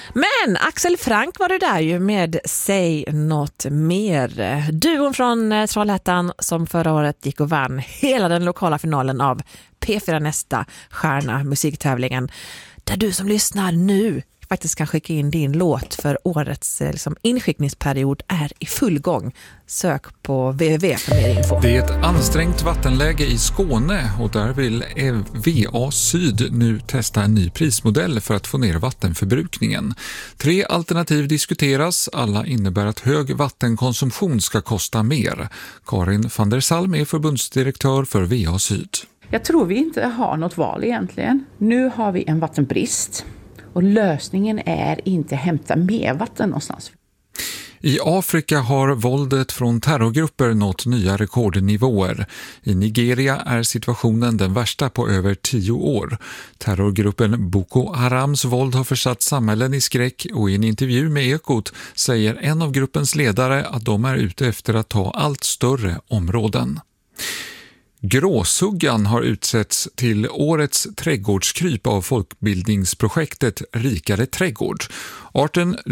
Men Axel Frank var det där ju med Säg något mer. Duon från Trollhättan som förra året gick och vann hela den lokala finalen av P4 Nästa stjärna musiktävlingen. Där du som lyssnar nu faktiskt kan skicka in din låt för årets inskickningsperiod är i full gång. Sök på www för mer info. Det är ett ansträngt vattenläge i Skåne och där vill VA Syd nu testa en ny prismodell för att få ner vattenförbrukningen. 3 alternativ diskuteras, alla innebär att hög vattenkonsumtion ska kosta mer. Karin van der Salm är förbundsdirektör för VA Syd. Jag tror vi inte har något val egentligen. Nu har vi en vattenbrist. Och lösningen är inte hämta mer vatten någonstans. I Afrika har våldet från terrorgrupper nått nya rekordnivåer. I Nigeria är situationen den värsta på över 10 år. Terrorgruppen Boko Harams våld har försatt samhällen i skräck och i en intervju med Ekot säger en av gruppens ledare att de är ute efter att ta allt större områden. Gråsuggan har utsetts till årets trädgårdskryp av folkbildningsprojektet Rikare trädgård. Arten